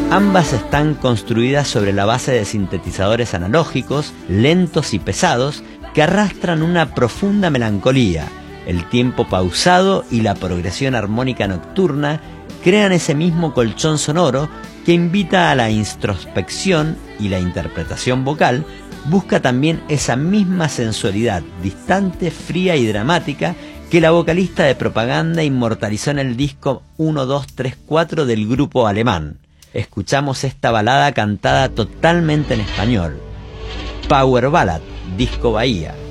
Ambas están construidas sobre la base de sintetizadores analógicos, lentos y pesados, que arrastran una profunda melancolía. El tiempo pausado y la progresión armónica nocturna crean ese mismo colchón sonoro que invita a la introspección, y la interpretación vocal busca también esa misma sensualidad distante, fría y dramática que la vocalista de Propaganda inmortalizó en el disco 1, 2, 3, 4 del grupo alemán. Escuchamos esta balada cantada totalmente en español. Power Ballad, Disco Bahía.